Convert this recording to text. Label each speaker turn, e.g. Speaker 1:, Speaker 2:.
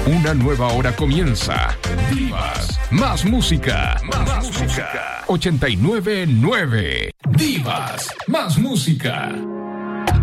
Speaker 1: Una nueva hora comienza. Divas, más música. Más música. 89.9. Divas, más música.